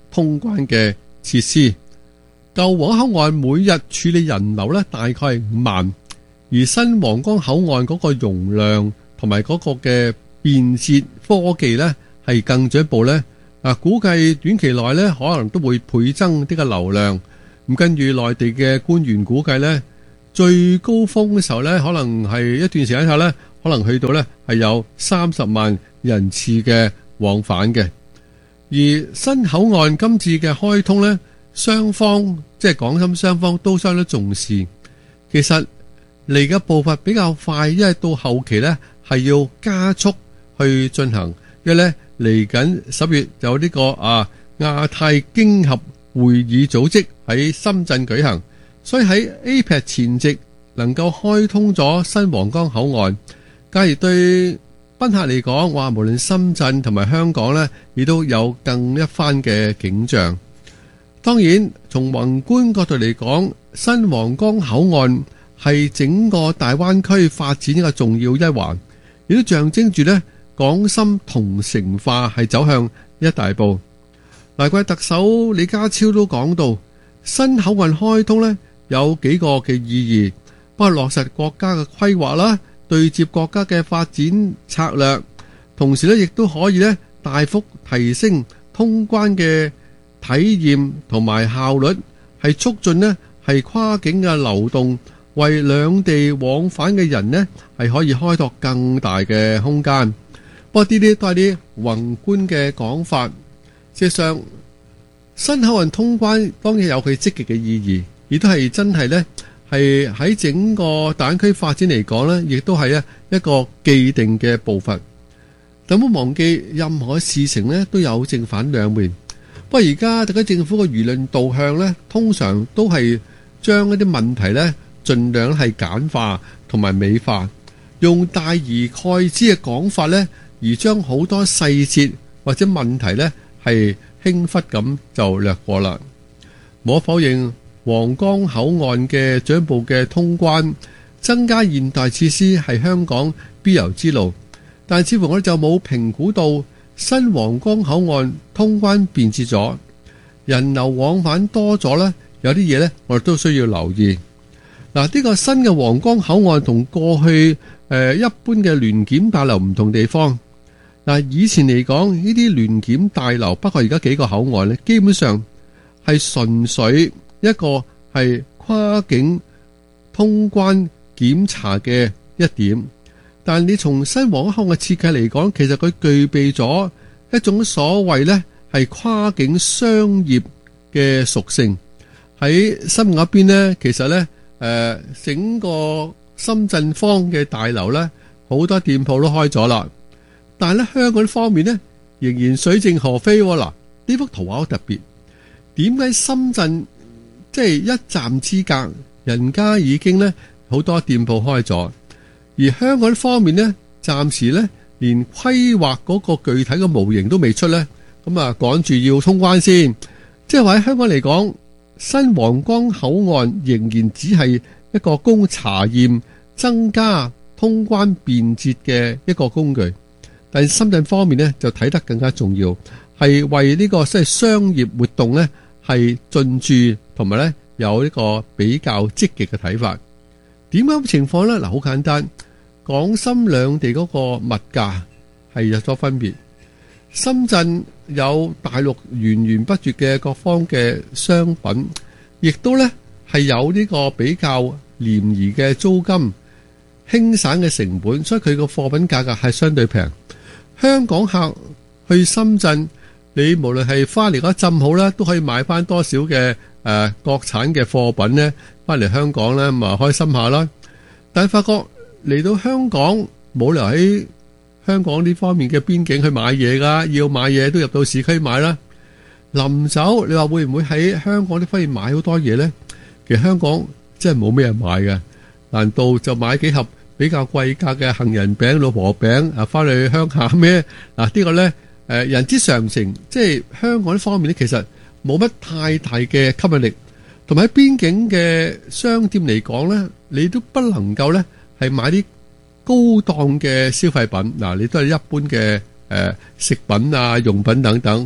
通關嘅設施。舊皇崗口岸每日處理人流呢大概係5萬，而新皇崗口岸嗰個容量同埋嗰個嘅便捷科技呢係更進一步呢。估計短期內呢可能都會倍增呢個流量。咁跟住內地嘅官員估計呢，最高峰嘅時候呢，可能係一段時間後呢，可能去到呢係有30萬人次嘅往返嘅。而新口岸今次嘅開通呢，雙方即係港深雙方都相當重視。其實嚟嘅步伐比較快，因為到後期呢係要加速去進行，因為呢嚟緊10月有呢個亞太經合會議組織喺深圳舉行，所以喺 APEC 前夕能夠開通咗新皇崗口岸，假如對賓客嚟講，話無論深圳同埋香港呢，亦都有更一番嘅景象。當然，從宏觀角度嚟講，新皇崗口岸係整個大灣區發展一個重要一環，亦都象徵住呢港深同城化係走向一大步。難怪特首李家超都講到，新口岸開通呢有幾個嘅意義，包括落實國家嘅規劃啦，對接國家嘅發展策略，同時呢亦都可以呢大幅提升通關嘅體驗同埋效率，係促進呢係跨境嘅流動，為兩地往返嘅人呢係可以開拓更大嘅空間。不過呢啲都係啲宏觀嘅講法。事實上，新口岸通關當然有佢積極嘅意義，亦都係真係呢係喺整個大灣區發展嚟講呢，亦都係一個既定嘅步伐。但唔好忘記，任何事情呢都有正反兩面。不過而家特區政府嘅輿論導向呢，通常都係將一啲問題呢盡量係簡化同埋美化，用大而概之嘅講法呢，而將好多細節或者問題呢係輕忽咁就略過啦。無可否認，皇崗口岸嘅進一步嘅通關，增加現代設施係香港必由之路。但似乎我哋就冇評估到新皇崗口岸通關便捷咗，人流往返多咗呢，有啲嘢呢我哋都需要留意。嗱，呢個新嘅皇崗口岸同過去一般嘅聯檢大樓唔同地方。嗱，以前嚟講呢啲聯檢大樓，包括而家幾個口岸呢，基本上係純粹一個係跨境通關檢查嘅一點。但你從新皇崗口岸嘅設計嚟講，其實佢具備咗一種所謂呢係跨境商業嘅屬性。喺深嗰邊呢，其實呢整個深圳方嘅大樓呢，好多店鋪都開咗啦。但係咧，香港方面呢，仍然水靜河飛。嗱，呢幅圖畫好特別。點解深圳即係一站之隔，人家已經呢好多店鋪開咗，而香港方面呢，暫時呢連規劃嗰個具體嘅模型都未出呢，咁啊趕住要通關先。即係話喺香港嚟講，新皇崗口岸仍然只係一個供查驗、增加通關便捷嘅一個工具。但深圳方面呢，就睇得更加重要，係為呢個即係商業活動呢係進駐，同埋呢有呢個比較積極嘅睇法。點解咁情況呢？嗱，好簡單，港深兩地嗰個物價係有咗分別。深圳有大陸源源不絕嘅各方嘅商品，亦都呢係有呢個比較廉宜嘅租金、輕省嘅成本，所以佢個貨品價格係相對平。香港客去深圳，你無論係翻嚟嗰浸好啦，都可以買翻多少嘅國產嘅貨品呢，翻嚟香港呢，咁啊開心下啦。但係發覺嚟到香港冇理由喺香港呢方面嘅邊境去買嘢噶，要買嘢都入到市區買啦。臨走你話會唔會喺香港呢方面買好多嘢呢？其實香港真係冇咩人買嘅，難道就買幾盒比較貴價嘅杏仁餅、老婆餅啊，翻去鄉下咩？嗱，呢個呢人之常情，即係香港呢方面呢，其實冇乜太大嘅吸引力。同埋喺邊境嘅商店嚟講呢，你都不能夠呢係買啲高檔嘅消費品。嗱，你都係一般嘅食品啊、用品等等。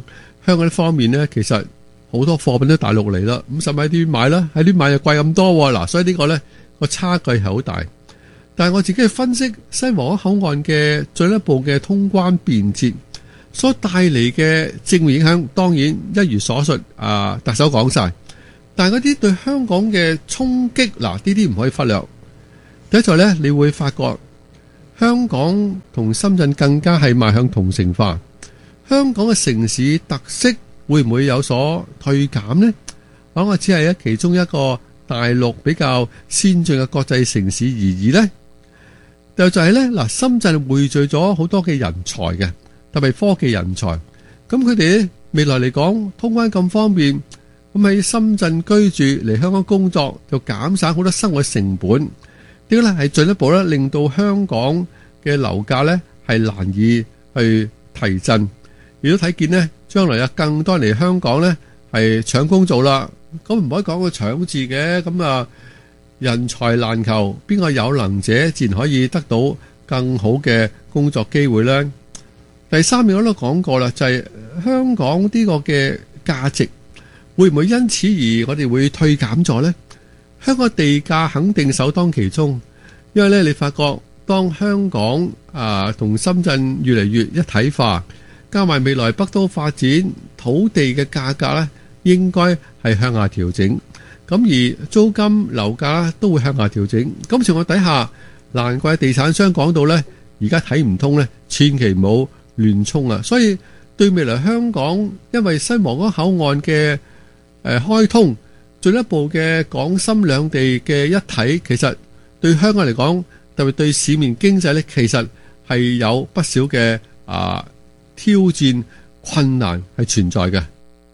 香港呢方面呢，其實好多貨品都大陸嚟啦，咁甚至喺啲買啦，喺啲買又貴咁多嗱，所以呢個呢個差距係好大。但係我自己去分析西皇崗口岸嘅進一步嘅通關便捷所帶嚟嘅正面影響，當然一如所述，特首講晒。但係嗰啲對香港嘅衝擊，呢啲唔可以忽略。第一就係呢，你會發覺香港同深圳更加係邁向同城化。香港嘅城市特色會唔會有所退減呢？我只係其中一個大陸比較先進嘅國際城市而已呢。就係呢，深圳匯聚咗好多嘅人才嘅，特別科技人才。咁佢哋未來嚟講，通關咁方便，咁喺深圳居住嚟香港工作，就減省好多生活成本。呢個呢係進一步咧，令到香港嘅樓價呢係難以去提振。亦都睇見呢，將來有更多人嚟香港呢係搶工做啦。咁唔可以講個搶字嘅，咁人才難求，邊個有能者自然可以得到更好嘅工作機會呢。第三點我都講過啦，就係香港呢個嘅價值會唔會因此而我哋會退減咗呢？香港地價肯定首當其衝，因為呢，你發覺當香港同深圳越嚟越一體化，加埋未來北都發展，土地嘅價格呢應該係向下調整。咁而租金樓價都會向下調整。咁情況底下，難怪地產商講到呢，而家睇唔通呢，千祈唔好亂衝啊！所以對未來香港，因為西皇崗口岸嘅開通，進一步嘅港深兩地嘅一體，其實對香港嚟講，特別對市面經濟呢，其實係有不少嘅挑戰困難係存在嘅。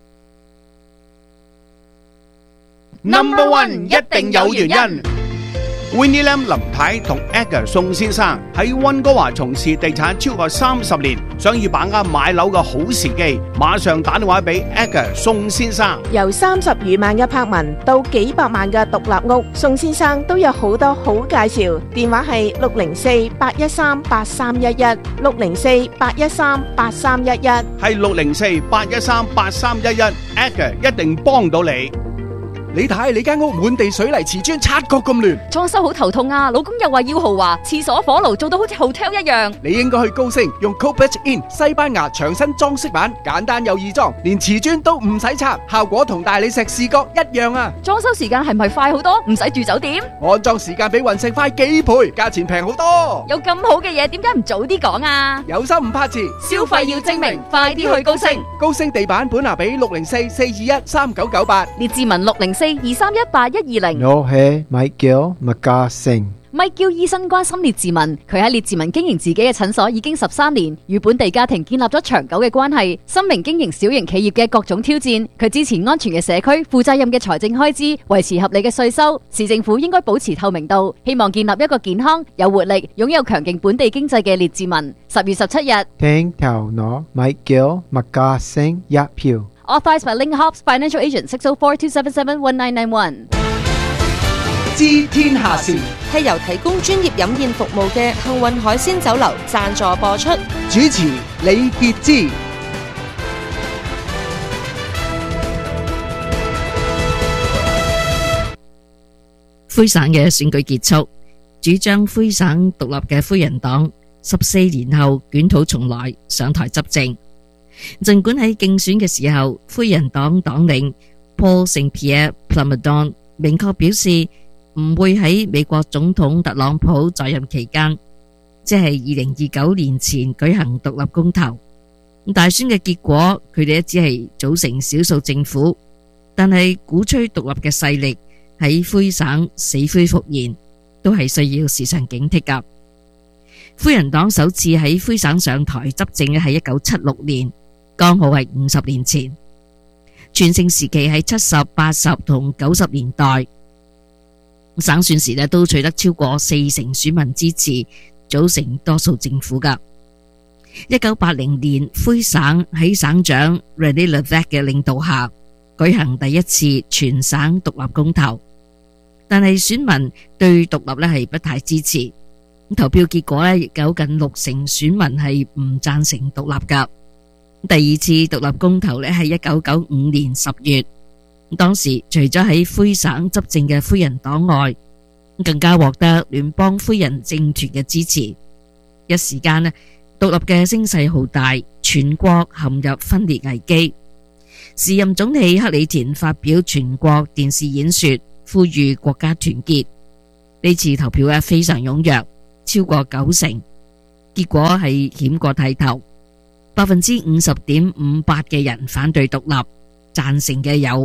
Number one 一定有原因。Winnie Lam 林太同 Edgar 宋先生喺溫哥華從事地產超過30年，想要把握買樓嘅好時機，馬上打電話俾 Edgar 宋先生。 由30餘萬嘅柏文到幾百萬嘅獨立屋，宋先生都有好多好介紹。電話係604-813-8311 604-813-8311， 係604-813-8311 Edgar 一定幫到你。 你睇你間屋滿地水泥瓷磚，察覺咁亂， 裝修好頭痛啊！老公又話要豪華，廁所火爐做到好似 hotel 一樣。 你應該去高升，用 Copage In 西班牙牆身裝飾板，簡單又易裝，連瓷磚都唔使拆，效果同大理石視覺一樣啊！ 裝修時間係咪快好多？唔使住酒店？ 安裝時間比雲石快幾倍，價錢平好多。 有咁好嘅嘢，點解唔早啲講啊？ 有心唔怕遲， 消費要精明，快啲去高升。 高升地板本拿比604-421-3998， 列治文604-231-8120。 我係Michael McGarson。 咪叫醫生關心列治文，佢喺列治文經營自己嘅診所已經13年，與本地家庭建立咗長久嘅關係。深明經營小型企業嘅各種挑戰，佢支持安全嘅社區、負責任嘅財政開支、維持合理嘅稅收。市政府應該保持透明度，希望建立一個健康、有活力、擁有強勁本地經濟嘅列治文。10月17日， 聽頭我 Michael McGarson 一票。 Authorized by Link Hobbs Financial Agent 604-277-1991。 知天下事係由提供專業飲宴服務嘅幸運海鮮酒樓贊助播出。 主持李傑之。 魁省嘅選舉結束，主張魁省獨立嘅魁人黨14年後捲土重來上台執政。儘管喺競選嘅時候，魁人黨黨領 Paul Saint-Pierre Plamondon 明確表示唔會喺美國總統特朗普在任期間，即係2029年前舉行獨立公投。大選嘅結果，佢哋只係組成少數政府，但係鼓吹獨立嘅勢力喺魁省死灰復燃，都係需要時常警惕㗎。魁人黨首次喺魁省上台執政嘅係1976年，剛好係50年前。全盛時期喺70、80同90年代。省選時都取得超過40%選民支持，組成多數政府㗎。1980年，魁省喺省長 René Lévesque 嘅領導下舉行第一次全省獨立公投，但係選民對獨立係不太支持。投票結果亦有近60%選民係唔贊成獨立㗎。 第二次獨立公投呢係1995年10月，當時除咗喺魁省執政嘅魁人黨外，更加獲得聯邦魁人政團嘅支持。一時間呢，獨立嘅聲勢浩大，全國陷入分裂危機。時任總理克里田發表全國電視演說，呼籲國家團結。呢次投票非常踴躍，超過90%，結果係險過剃頭。50.58% 嘅人反對獨立，贊成嘅有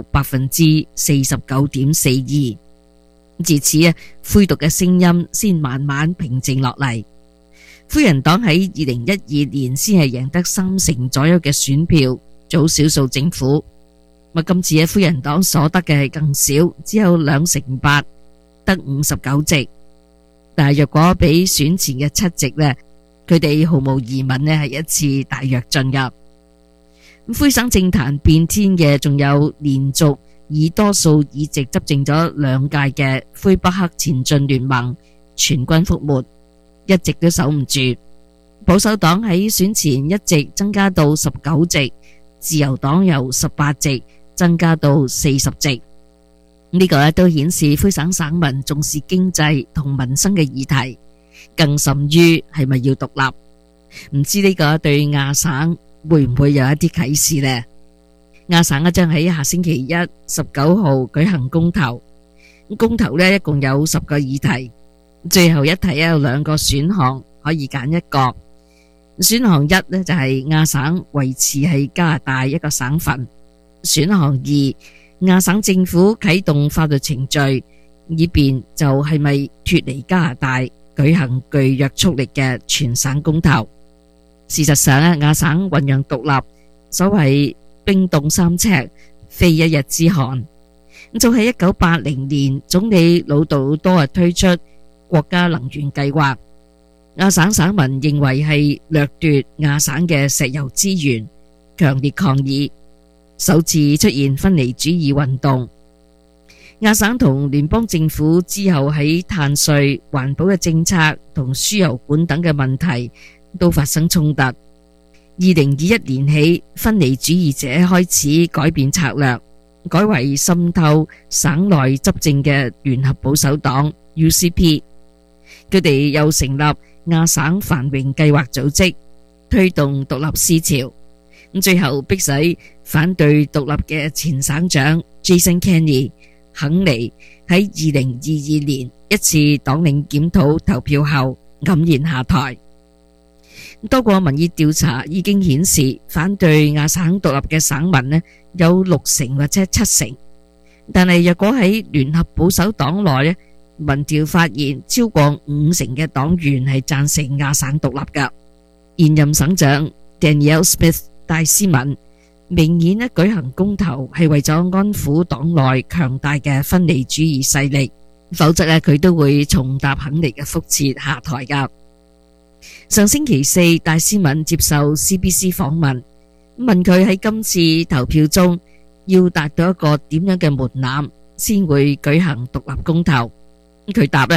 49.42%。自此魁獨嘅聲音先慢慢平靜落嚟。魁人黨喺2012年先係贏得30%左右嘅選票，組少數政府。今次魁人黨所得嘅係更少，只有2%8%，得59席。但係若果比選前嘅7席呢，佢哋毫無疑問呢係一次大躍進噶。魁省政壇變天嘅仲有連續以多數議席執政咗2屆嘅魁北克前進聯盟全軍覆沒，一直都守唔住。保守黨喺選前一直增加到19席，自由黨由18席增加到40席。呢個都顯示魁省省民重視經濟同民生嘅議題，更甚於係咪要獨立。唔知呢個對亞省會唔會有一啲啟示呢？亞省將喺下星期一19號舉行公投，公投呢一共有10個議題，最後一題有2個選項可以揀一個。選項1呢就係亞省維持係加拿大一個省份，選項2亞省政府啟動法律程序，以便就係咪脫離加拿大舉行具約束力嘅全省公投。事實上亞省醞釀獨立，所謂冰凍3尺，非一日之寒。早喺1980年，總理魯道多推出國家能源計劃，亞省省民認為係掠奪亞省嘅石油資源，強烈抗議。首次出現分離主義運動。亞省同聯邦政府之後喺碳稅、環保嘅政策同輸油管等嘅問題都發生衝突。2021年起，分離主義者開始改變策略，改為滲透省內執政嘅聯合保守黨 UCP。佢哋又成立亞省繁榮計劃組織，推動獨立思潮。最後迫使反對獨立嘅前省長 Jason Kenney 肯尼喺2022年一次黨領檢討投票後黯然下台。多個民意調查已經顯示，反對亞省獨立嘅省民呢有60%或者70%，但係若果喺聯合保守黨內呢，民調發現超過50%嘅黨員係贊成亞省獨立㗎。現任省長 Danielle Smith 戴斯敏明顯舉行公投係為咗安撫黨內強大嘅分離主義勢力，否則佢都會重踏肯尼嘅覆轍下台㗎。上星期4，戴斯敏接受 CBC 訪問，問佢喺今次投票中要達到一個點樣嘅門檻先會舉行獨立公投。佢答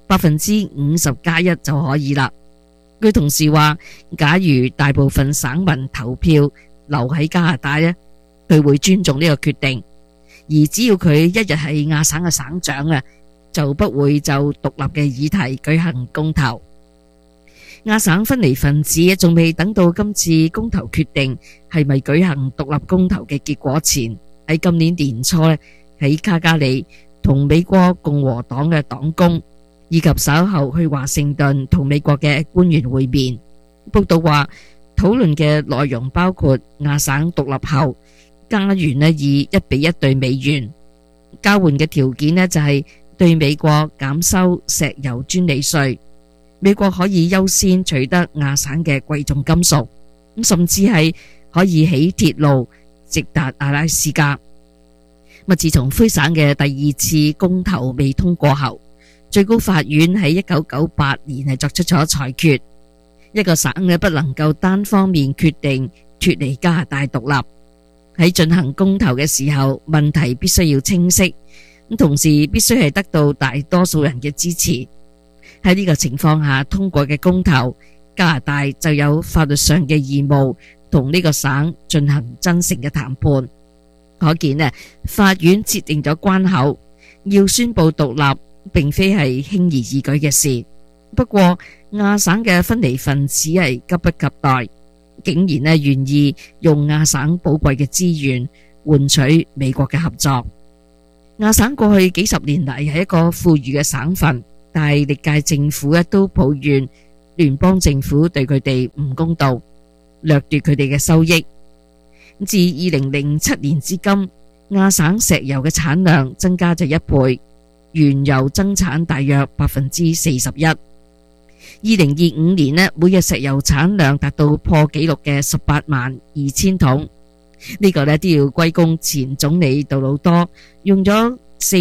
50+1就可以啦。佢同時話，假如大部分省民投票留喺加拿大呢，佢會尊重呢個決定，而只要佢一日係亞省嘅省長就不會就獨立嘅議題舉行公投。亞省分離分子仲未等到今次公投決定係咪舉行獨立公投嘅結果前，喺今年年初喺卡加里同美國共和黨嘅黨工以及稍後去華盛頓同美國嘅官員會面。報道話，討論嘅內容包括亞省獨立後，加元以1:1兌美元，交換嘅條件就係對美國減收石油專利稅，美國可以優先取得亞省嘅貴重金屬，甚至係可以起鐵路直達阿拉斯加。自從魁省嘅第2次公投未通過後，最高法院喺1998年係作出咗裁決，一個省不能夠單方面決定脫離加拿大獨立。喺進行公投嘅時候，問題必須要清晰，同時必須係得到大多數人嘅支持。喺呢個情況下通過嘅公投，加拿大就有法律上嘅義務同呢個省進行真誠嘅談判。可見呢，法院設定咗關口，要宣布獨立並非係輕而易舉嘅事。不過亞省嘅分離分子係急不及待，竟然呢願意用亞省寶貴嘅資源換取美國嘅合作。亞省過去幾十年嚟係一個富裕嘅省份，但係歷屆政府都抱怨聯邦政府對佢哋唔公道，掠奪佢哋嘅收益。自2007年至今，亞省石油嘅產量增加咗1倍，原油增產大約41%。2025年呢，每日石油產量達到破紀錄嘅182000桶。呢個呢都要歸功前總理杜魯多用咗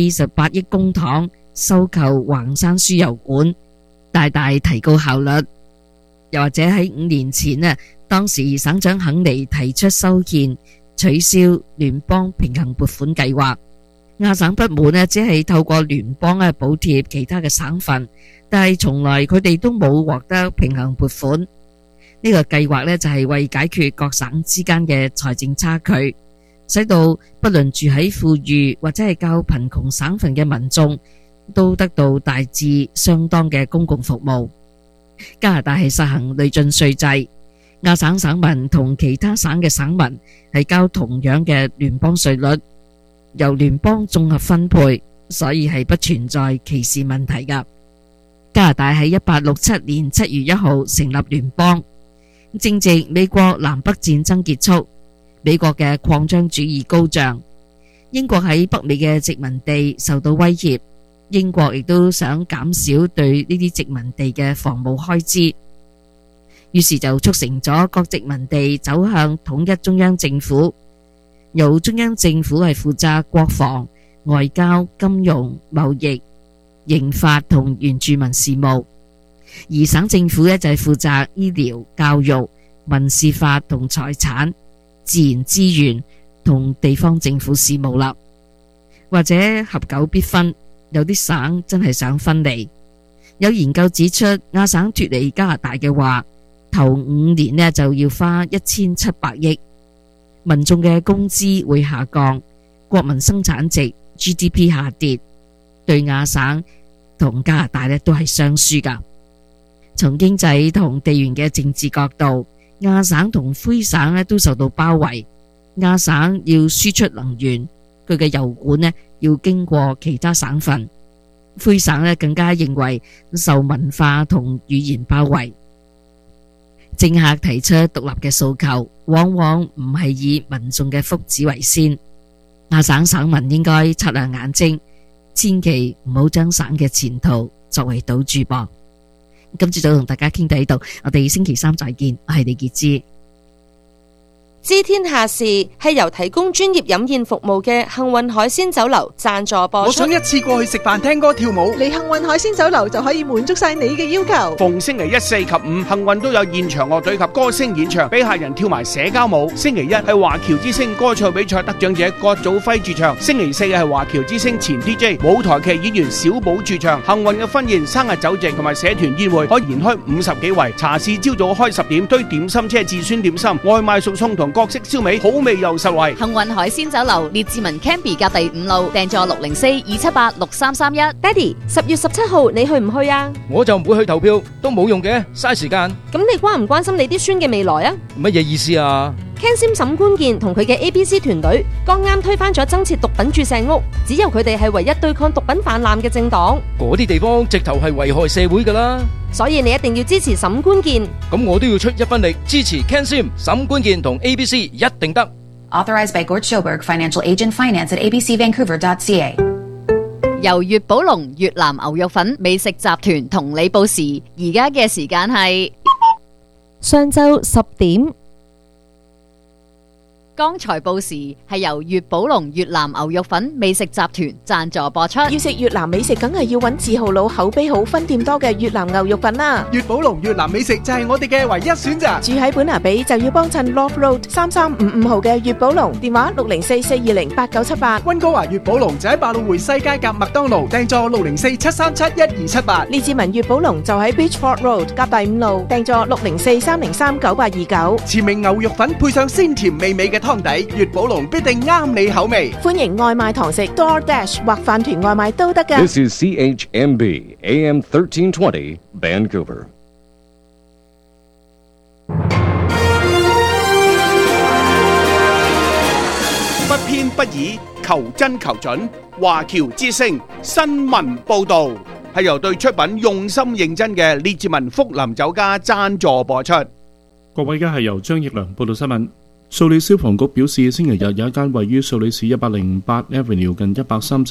48億公帑收購橫山輸油管，大大提高效率。又或者喺5年前呢，當時省長肯尼提出修憲取消聯邦平衡撥款計劃，亞省不滿呢，只係透過聯邦補貼其他嘅省份，但係從來佢哋都冇獲得平衡撥款。呢個計劃呢，就係為解決各省之間嘅財政差距，使到不論住喺富裕或者係較貧窮省份嘅民眾都得到大致相當嘅公共服務。加拿大係實行累進稅制，亞省省民同其他省嘅省民係交同樣嘅聯邦稅率，由聯邦綜合分配，所以係不存在歧視問題㗎。加拿大喺1867年7月1號成立聯邦，正值美國南北戰爭結束，美國嘅擴張主義高漲，英國喺北美嘅殖民地受到威脅，英國亦都想減少對呢啲殖民地嘅防務開支，於是就促成咗各殖民地走向統一中央政府，由中央政府係負責國防、外交、金融、貿易、刑法同原住民事務，而省政府呢就係負責醫療、教育、民事法同財產、自然資源同地方政府事務啦。或者合久必分，有啲省真係想分離。有研究指出，亞省脫離加拿大嘅話，頭5年呢就要花1700億，民眾嘅工資會下降，國民生產值 GDP 下跌，對亞省同加拿大呢都係雙輸噶。從經濟同地緣嘅政治角度，亞省同魁省呢都受到包圍。亞省要輸出能源，佢嘅油管呢要經過其他省份，魁省呢更加認為受文化同語言包圍。政客提出獨立嘅訴求，往往唔係以民眾嘅福祉為先。亞省省民應該擦亮眼睛，千祈唔好將省嘅前途作為賭注噃。今朝早同大家傾到呢度，我哋星期3再見。我係李潔芝。 知天下事係由提供專業飲宴服務嘅幸運海鮮酒樓贊助播出。 我想一次過去食飯、聽歌、跳舞， 嚟幸運海鮮酒樓就可以滿足晒你嘅要求。 逢星期1、4及5，幸運都有現場樂隊及歌星演唱，俾客人跳埋社交舞。星期1係華僑之星歌唱比賽得獎者郭祖輝駐唱，星期4係華僑之星前 DJ 舞台劇演員小寶駐唱。幸運嘅婚宴、生日酒席同埋社團宴會可以延開50幾圍。茶市朝早開10點，堆點心車至酸點心，外賣熟餸同各式燒味，好味又實惠。 幸運海鮮酒樓列治文 Canby 隔第5路，訂座604-278-6331。 爹哋，10月17號你去唔去啊？ 我就唔會去投票，都冇用嘅，嘥時間。 咁你關唔關心你啲孫嘅未來啊？ 乜嘢意思啊 ？Ken Sim 沈官健同佢嘅 ABC 團隊剛啱推翻咗增設毒品注射屋，只有佢哋係唯一對抗毒品泛濫嘅政黨。 嗰啲地方直頭係危害社會噶啦， 所以你一定要支持沈官健。 咁我都要出一分力支持 Ken Sim、沈官健同 ABC， 一定得。 Authorized by Gort Schoberg, Financial Agent Finance at abcvancouver.ca。 由粵寶龍越南牛肉粉美食集團同你報時，而家嘅時間係上晝10點。 剛才報時係由粵寶龍越南牛肉粉美食集團贊助播出。 要食越南美食，梗係要揾字號佬口碑好、分店多嘅越南牛肉粉啦。 粵寶龍越南美食就係我哋嘅唯一選擇。 住喺本拿比就要幫襯 Love Road 3355號嘅粵寶龍，電話604-420-8978。 溫哥華粵寶龍就喺百老匯西街夾麥當勞，訂座604-737-1278。 列治文粵寶龍就喺 Beachford Road 夾第5路，訂座604-303-9829。 馳名牛肉粉配上鮮甜美味嘅湯底，粵寶龍必定啱你口味。 歡迎外賣堂食 DoorDash 或飯團外賣都得㗎。 This is CHMB AM 1320 Vancouver. 不偏不倚，求真求準。華僑之聲新聞報導係由對出品用心認真嘅列治文福林酒家贊助播出。 各位，而家係由張奕良報道新聞。素里消防局表示，星期日有一間位於素里市108 Avenue 近130